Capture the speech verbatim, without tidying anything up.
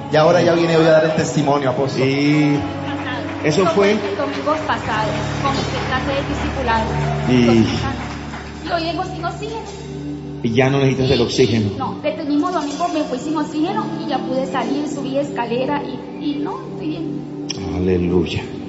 Y ahora ya viene hoy a dar el testimonio, apóstol. Y eso Esto fue. el domingo pasado, con mi clase de discipulado. Y- Y hoy vengo sin oxígeno. Y ya no necesitas el oxígeno. No, desde el mismo domingo me fui sin oxígeno y ya pude salir, subí escalera y, y no, estoy bien. Aleluya.